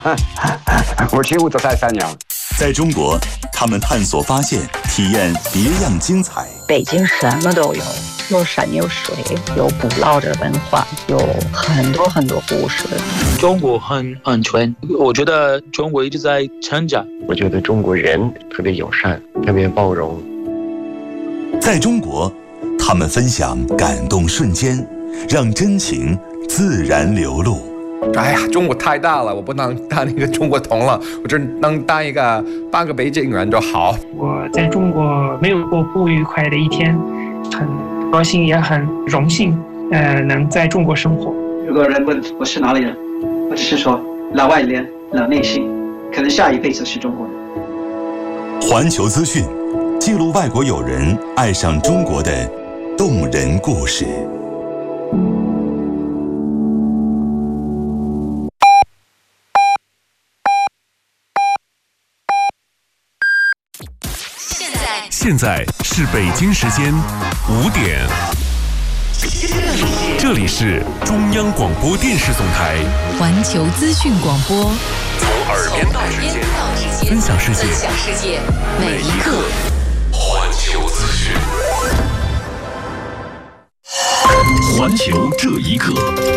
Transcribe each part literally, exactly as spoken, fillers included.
我去五座山三娘。 在中国，他们探索发现，体验别样精彩。 北京什么都有，有山有水，有古老的文化，有很多很多故事。 中国很安全，我觉得中国一直在成长。 我觉得中国人特别友善，特别包容。 在中国，他们分享感动瞬间，让真情自然流露。 哎呀，中国太大了，我不能当一个中国通了，我只能当一个半个北京人就好。 我在中国没有过不愉快的一天，很高兴也很荣幸，呃，能在中国生活。 如果人问我是哪里人，我只是说老外脸老内心，可能下一辈子是中国人。 环球资讯，记录外国友人爱上中国的动人故事。 现在是北京时间五点，这里是中央广播电视总台环球资讯广播， 从耳边到指尖，分享世界，每一刻。环球资讯，环球这一刻。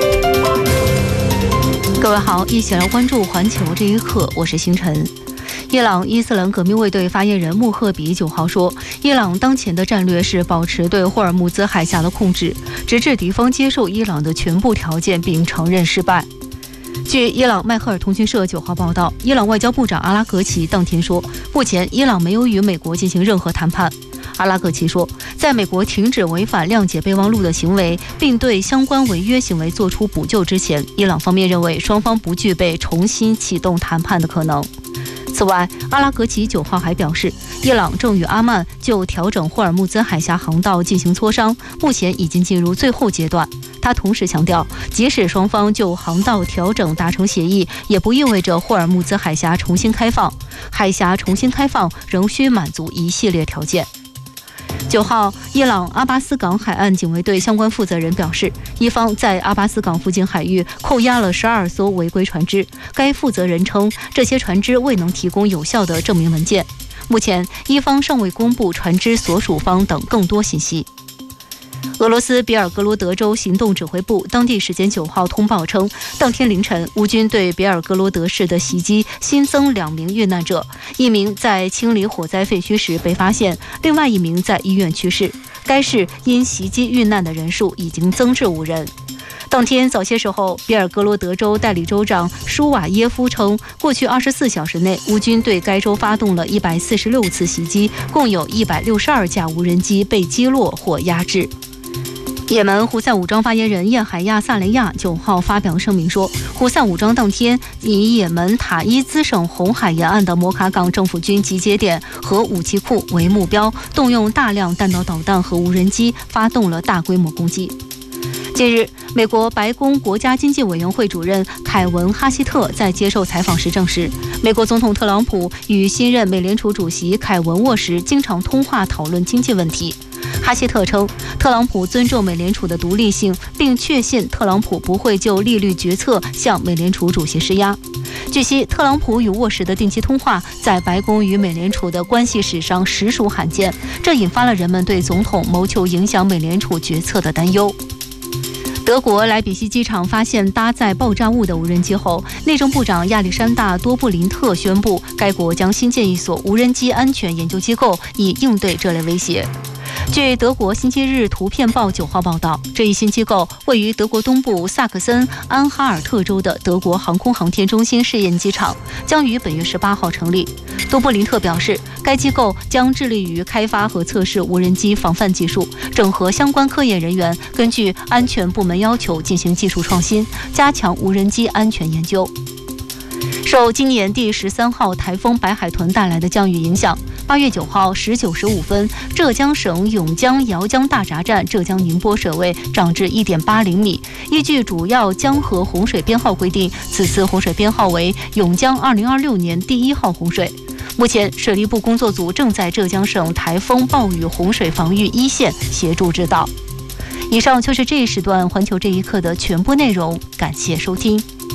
各位好，一起来关注环球这一刻，我是星辰。伊朗伊斯兰革命卫队发言人穆赫比九号说，伊朗当前的战略是保持对霍尔木兹海峡的控制，直至敌方接受伊朗的全部条件并承认失败。据伊朗迈赫尔通讯社九号报道，伊朗外交部长阿拉格齐当天说，目前伊朗没有与美国进行任何谈判。阿拉格齐说，在美国停止违反谅解备忘录的行为，并对相关违约行为作出补救之前，伊朗方面认为双方不具备重新启动谈判的可能。此外，阿拉格齐九号还表示，伊朗正与阿曼就调整霍尔木兹海峡航道进行磋商，目前已经进入最后阶段。他同时强调，即使双方就航道调整达成协议，也不意味着霍尔木兹海峡重新开放。海峡重新开放仍需满足一系列条件。九号，伊朗阿巴斯港海岸警卫队相关负责人表示，伊方在阿巴斯港附近海域扣押了十二艘违规船只。该负责人称，这些船只未能提供有效的证明文件。目前，伊方尚未公布船只所属方等更多信息。俄罗斯别尔格罗德州行动指挥部当地时间九号通报称，当天凌晨，乌军对别尔格罗德市的袭击新增两名遇难者，一名在清理火灾废墟时被发现，另外一名在医院去世。该市因袭击遇难的人数已经增至五人。当天早些时候，别尔格罗德州代理州长舒瓦耶夫称，过去二十四小时内，乌军对该州发动了一百四十六次袭击，共有一百六十二架无人机被击落或压制。也门胡塞武装发言人叶海亚萨雷亚九号发表声明说，胡塞武装当天以也门塔伊兹省红海沿岸的摩卡港政府军集结点和武器库为目标，动用大量弹道导弹和无人机，发动了大规模攻击。近日，美国白宫国家经济委员会主任凯文·哈希特在接受采访时证实，美国总统特朗普与新任美联储主席凯文沃时经常通话讨论经济问题。哈希特称，特朗普尊重美联储的独立性，并确信特朗普不会就利率决策向美联储主席施压。据悉，特朗普与沃什的定期通话在白宫与美联储的关系史上实属罕见，这引发了人们对总统谋求影响美联储决策的担忧。德国莱比锡机场发现搭载爆炸物的无人机后，内政部长亚历山大·多布林特宣布，该国将新建一所无人机安全研究机构，以应对这类威胁。据德国《星期日图片报》九号报道，这一新机构位于德国东部萨克森安哈尔特州的德国航空航天中心试验机场，将于本月十八号成立。多布林特表示，该机构将致力于开发和测试无人机防范技术，整合相关科研人员，根据安全部门要求进行技术创新，加强无人机安全研究。受今年第十三号台风白海豚带来的降雨影响，八月九号十九时五分，浙江省颍江姚江大闸站浙江宁波水位涨至一点八零米。依据主要江河洪水编号规定，此次洪水编号为颍江二零二六年第一号洪水。目前，水利部工作组正在浙江省台风暴雨洪水防御一线协助指导。以上就是这一时段环球这一刻的全部内容，感谢收听。